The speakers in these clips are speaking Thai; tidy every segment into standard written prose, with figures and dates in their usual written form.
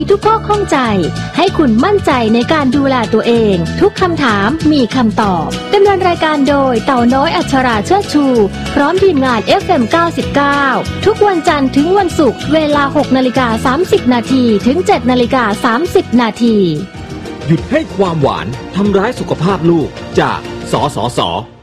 ทุกข้อข้องใจให้คุณมั่นใจในการดูแลตัวเองทุกคำถามมีคำตอบดำเนินรายการโดยเต่าน้อยอัชราเชิดชูพร้อมทีมงาน FM 99ทุกวันจันทร์ถึงวันศุกร์เวลา 6:30 นาทีถึง 7:30 นาทีหยุดให้ความหวานทำร้ายสุขภาพลูกจากสสส.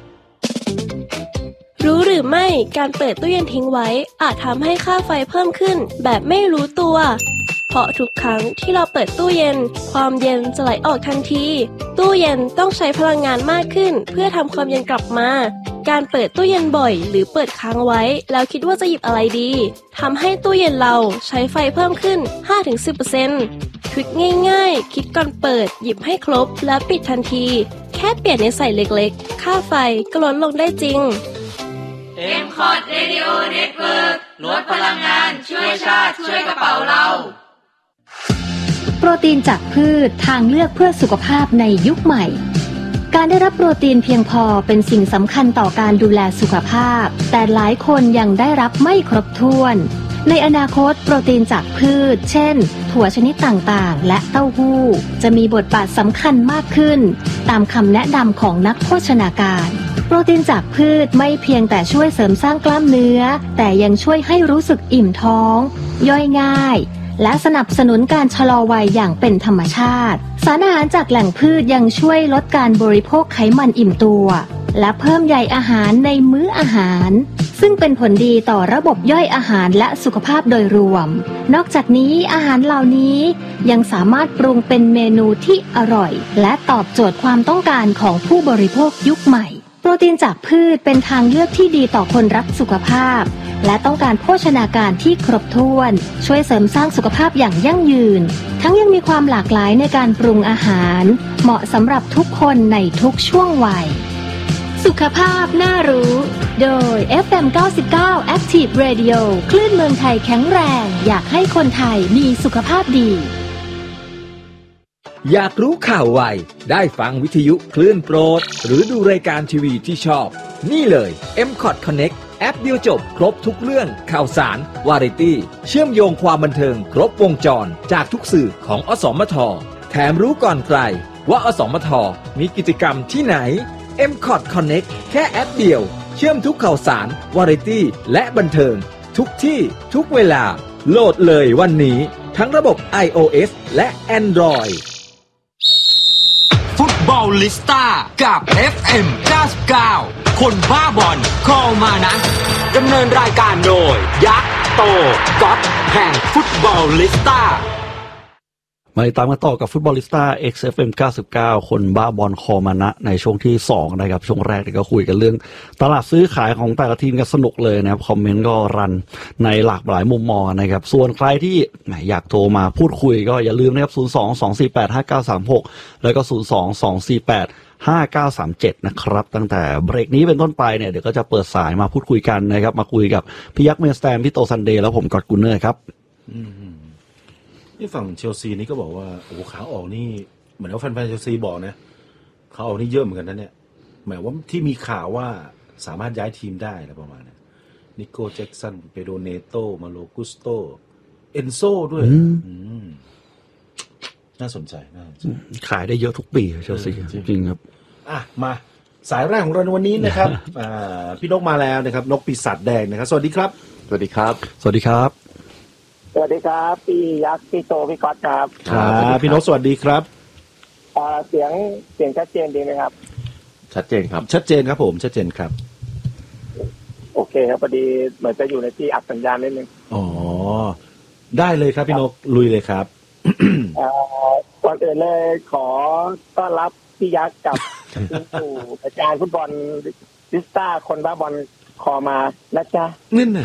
รู้หรือไม่การเปิดตู้เย็นทิ้งไว้อาจทำให้ค่าไฟเพิ่มขึ้นแบบไม่รู้ตัวเพราะทุกครั้งที่เราเปิดตู้เย็นความเย็นจะไหลออกทันทีตู้เย็นต้องใช้พลังงานมากขึ้นเพื่อทำความเย็นกลับมาการเปิดตู้เย็นบ่อยหรือเปิดค้างไว้แล้วคิดว่าจะหยิบอะไรดีทำให้ตู้เย็นเราใช้ไฟเพิ่มขึ้น 5-10% ทริคง่ายๆคิดก่อนเปิดหยิบให้ครบแล้วปิดทันทีแค่เปลี่ยนนิสัยเล็กๆค่าไฟก็ลดลงได้จริง MCOT Radio Network ลดพลังงานช่วยชาติช่วยกระเป๋าเราโปรตีนจากพืชทางเลือกเพื่อสุขภาพในยุคใหม่การได้รับโปรตีนเพียงพอเป็นสิ่งสำคัญต่อการดูแลสุขภาพแต่หลายคนยังได้รับไม่ครบถ้วนในอนาคตโปรตีนจากพืชเช่นถั่วชนิดต่างๆและเต้าหู้จะมีบทบาทสำคัญมากขึ้นตามคำแนะนำของนักโภชนาการโปรตีนจากพืชไม่เพียงแต่ช่วยเสริมสร้างกล้ามเนื้อแต่ยังช่วยให้รู้สึกอิ่มท้องย่อยง่ายและสนับสนุนการชะลอวัยอย่างเป็นธรรมชาติสารอาหารจากแหล่งพืชยังช่วยลดการบริโภคไขมันอิ่มตัวและเพิ่มใยอาหารในมื้ออาหารซึ่งเป็นผลดีต่อระบบย่อยอาหารและสุขภาพโดยรวมนอกจากนี้อาหารเหล่านี้ยังสามารถปรุงเป็นเมนูที่อร่อยและตอบโจทย์ความต้องการของผู้บริโภคยุคใหม่โปรตีนจากพืชเป็นทางเลือกที่ดีต่อคนรักสุขภาพและต้องการโภชนาการที่ครบถ้วนช่วยเสริมสร้างสุขภาพอย่างยั่งยืนทั้งยังมีความหลากหลายในการปรุงอาหารเหมาะสำหรับทุกคนในทุกช่วงวัยสุขภาพน่ารู้โดย FM 99 Active Radio คลื่นเมืองไทยแข็งแรงอยากให้คนไทยมีสุขภาพดีอยากรู้ข่าวไวได้ฟังวิทยุคลื่นโปรดหรือดูรายการทีวีที่ชอบนี่เลย MCOT Connect แอปเดียวจบครบทุกเรื่องข่าวสารวาไรตี้เชื่อมโยงความบันเทิงครบวงจรจากทุกสื่อของอสมทแถมรู้ก่อนใครว่าอสมทมีกิจกรรมที่ไหน MCOT Connect แค่แอปเดียวเชื่อมทุกข่าวสารวาไรตี้และบันเทิงทุกที่ทุกเวลาโหลดเลยวันนี้ทั้งระบบ iOS และ Android ฟุตบอลลิสต้ากับ FM 99คนบ้าบอลคอมานะดำเนินรายการโดยยักษ์โตก๊อตแห่งฟุตบอลลิสต้ามาตามกันต่อกับฟุตบอลลิสต้า XFM 99คนบ้าบอลคอมานะในช่วงที่2นะครับช่วงแรกก็คุยกันเรื่องตลาดซื้อขายของแต่ละทีมกันสนุกเลยนะครับคอมเมนต์ก็รันในหลากหลายมุมมองนะครับส่วนใครที่อยากโทรมาพูดคุยก็อย่าลืมนะครับ02-248-5936แล้วก็02-248-5937นะครับตั้งแต่เบรกนี้เป็นต้นไปเนี่ยเดี๋ยวก็จะเปิดสายมาพูดคุยกันนะครับมาคุยกับพี่ยักษ์เมสแตมพี่โตซันเดย์แล้วผมกอดกุนเนอร์ครับนี่ฝั่งเชลซีนี่ก็บอกว่าโอ้ขาออกนี่เหมือนว่าแฟนๆเชลซีบอกนะขาออกนี่เยอะเหมือนกันนะเนี่ยหมายว่าที่มีข่าวว่าสามารถย้ายทีมได้อะไรประมาณนี้นิโก้แจ็คสันเปโดเนโตมาโลกุสโตเอนโซด้วยน่าสนใจขายได้เยอะทุกปีเชลซีจริงครับมาสายแรกของเราในวันนี้นะครับพี่นกมาแล้วนะครับนกปีศาจแดงนะครับสวัสดีครับสวัสดีครับสวัสดีครับสวัสดีครับพี่ยักษ์พี่โตพี่ก๊อตครับพี่นกสวัสดีครับเสียงชัดเจนดีไหมครับชัดเจนครับชัดเจนครับผมชัดเจนครับโอเคครับพอดีเหมือนจะอยู่ในที่อับสัญญาณนิดนึงอ๋อได้เลยครับพี่นกลุยเลยครับก่อนอื่นเลยขอต้อนรับพี่ยักษ์กับสู่อาจารย์ฟุตบอลลิสต้าคนบ้าบอลคอมานะจ๊ะนี่นะ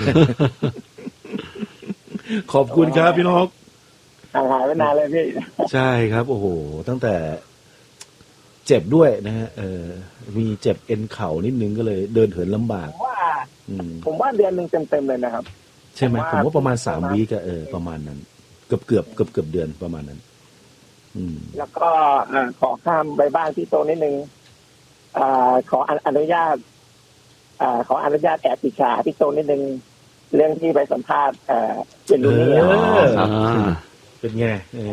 ขอบคุณครับพี่นกหายไปนานเลยพี่ใช่ครับโอ้โหตั้งแต่เจ็บด้วยนะฮะมีเจ็บเอ็นเข่านิดนึงก็เลยเดินเหินลำบากผมว่าเดือนนึงเต็มๆเลยนะครับใช่ไหมผมว่าประมาณ3 วีคประมาณนั้นเกือบเดือนประมาณนั้นแล้วก็ขอข้ามไปบ้านพี่โตนิดนึงขออนุญาตแอบอิจฉาพี่โตนิดนึงเรื่องที่ไปสัมภาษณ์เป็นลูนี่เป็นไง